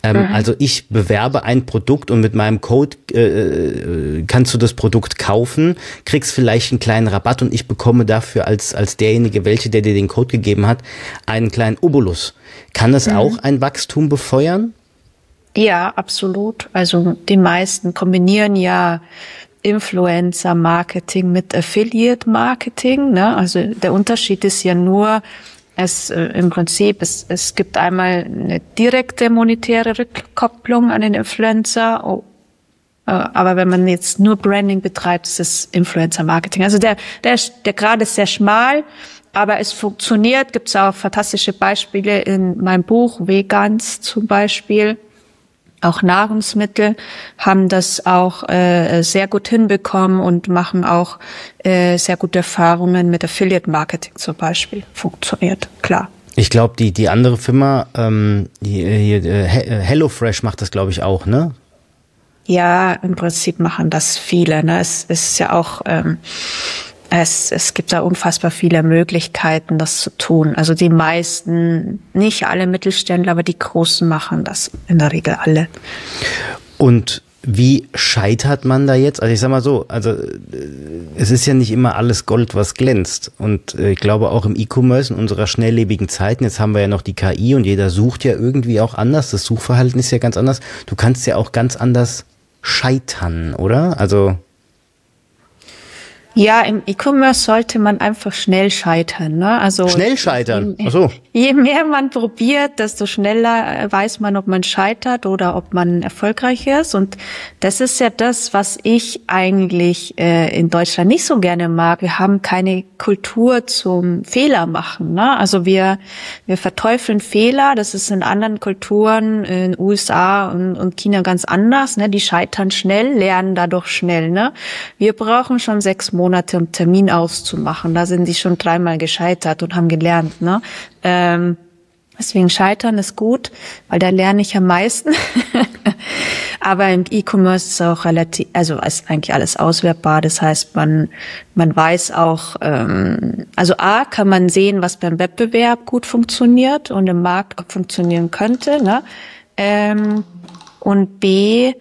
Also ich bewerbe ein Produkt und mit meinem Code kannst du das Produkt kaufen, kriegst vielleicht einen kleinen Rabatt und ich bekomme dafür als derjenige, der dir den Code gegeben hat, einen kleinen Obolus. Kann das auch ein Wachstum befeuern? Ja, absolut. Also die meisten kombinieren ja Influencer-Marketing mit Affiliate-Marketing, ne? Also der Unterschied ist ja nur, im Prinzip, es gibt einmal eine direkte monetäre Rückkopplung an den Influencer, aber wenn man jetzt nur Branding betreibt, ist es Influencer-Marketing. Also der Grad ist sehr schmal, aber es funktioniert. Gibt es auch fantastische Beispiele in meinem Buch, Vegans zum Beispiel. Auch Nahrungsmittel haben das auch sehr gut hinbekommen und machen auch sehr gute Erfahrungen mit Affiliate-Marketing zum Beispiel. Funktioniert, klar. Ich glaube, die andere Firma, HelloFresh macht das, glaube ich, auch, ne? Ja, im Prinzip machen das viele, ne? Es ist ja auch, es gibt da unfassbar viele Möglichkeiten, das zu tun. Also die meisten, nicht alle Mittelständler, aber die Großen machen das in der Regel alle. Und wie scheitert man da jetzt? Also ich sag mal so, es ist ja nicht immer alles Gold, was glänzt. Und ich glaube auch im E-Commerce in unserer schnelllebigen Zeiten, jetzt haben wir ja noch die KI und jeder sucht ja irgendwie auch anders. Das Suchverhalten ist ja ganz anders. Du kannst ja auch ganz anders scheitern, oder? Also ja, im E-Commerce sollte man einfach schnell scheitern, ne? Also schnell scheitern. Ach so. Je mehr man probiert, desto schneller weiß man, ob man scheitert oder ob man erfolgreich ist. Und das ist ja das, was ich eigentlich in Deutschland nicht so gerne mag. Wir haben keine Kultur zum Fehler machen, ne? Also wir verteufeln Fehler. Das ist in anderen Kulturen, in USA und China ganz anders, ne? Die scheitern schnell, lernen dadurch schnell, ne? Wir brauchen schon 6 Monate, um Termin auszumachen. Da sind die schon 3-mal gescheitert und haben gelernt, ne? Deswegen scheitern ist gut, weil da lerne ich am meisten. Aber im E-Commerce ist auch relativ, also ist eigentlich alles auswertbar. Das heißt, man weiß auch, also A, kann man sehen, was beim Wettbewerb gut funktioniert und im Markt auch funktionieren könnte, ne? Und B,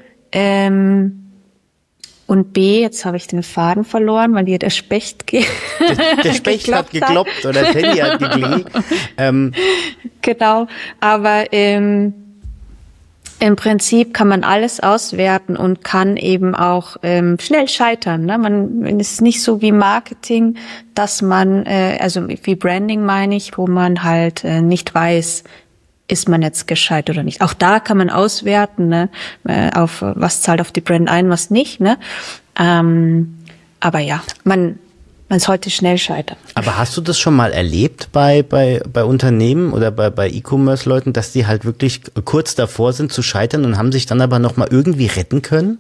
jetzt habe ich den Faden verloren, weil hier der Specht Der Specht hat gekloppt oder das Handy hat geklingelt. Genau, aber im Prinzip kann man alles auswerten und kann eben auch schnell scheitern, ne? Man ist nicht so wie Marketing, dass man, also wie Branding meine ich, wo man halt nicht weiß, ist man jetzt gescheit oder nicht. Auch da kann man auswerten, ne? Auf was zahlt auf die Brand ein, was nicht, ne? Aber ja, man sollte schnell scheitern. Aber hast du das schon mal erlebt bei Unternehmen oder bei E-Commerce-Leuten, dass die halt wirklich kurz davor sind zu scheitern und haben sich dann aber noch mal irgendwie retten können?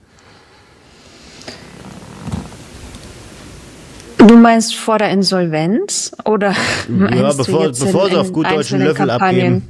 Du meinst vor der Insolvenz oder ja, bevor sie auf gut Deutsch einen Löffel abgeben.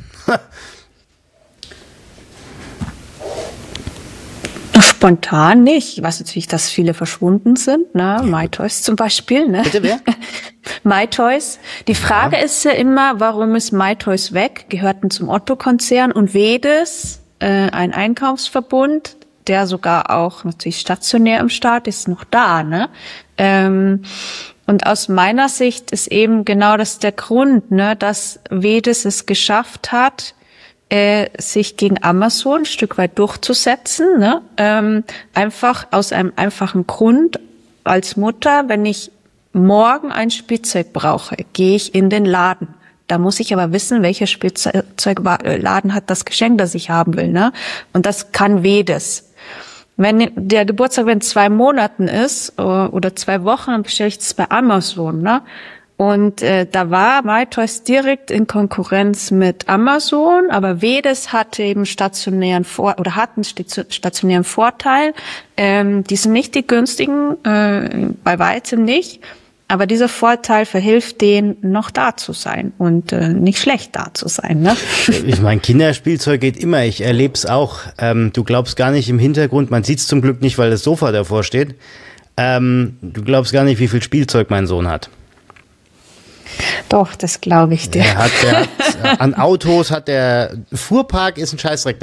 Spontan nicht. Ich weiß natürlich, dass viele verschwunden sind, ne? MyToys zum Beispiel, ne? Bitte wer? MyToys. Die Frage ist ja immer, warum ist MyToys weg? Gehörten zum Otto-Konzern und Vedes, ein Einkaufsverbund, der sogar auch natürlich stationär im Staat ist, noch da, ne? Und aus meiner Sicht ist eben genau das der Grund, ne, dass Vedes es geschafft hat, sich gegen Amazon ein Stück weit durchzusetzen, ne? Einfach aus einem einfachen Grund. Als Mutter, wenn ich morgen ein Spielzeug brauche, gehe ich in den Laden. Da muss ich aber wissen, welcher Spielzeugladen hat das Geschenk, das ich haben will, ne? Und das kann Vedes. Wenn der Geburtstag in 2 Monaten ist oder 2 Wochen, dann bestelle ich das bei Amazon, ne? Und da war MyToys direkt in Konkurrenz mit Amazon, aber Vedes hatte eben hat einen stationären Vorteil. Die sind nicht die günstigen, bei weitem nicht. Aber dieser Vorteil verhilft denen, noch da zu sein und nicht schlecht da zu sein, ne? Ich meine, Kinderspielzeug geht immer. Ich erlebe es auch. Du glaubst gar nicht im Hintergrund, man sieht es zum Glück nicht, weil das Sofa davor steht. Du glaubst gar nicht, wie viel Spielzeug mein Sohn hat. Doch, das glaube ich dir. An Autos hat der Fuhrpark ist ein Scheißdreck.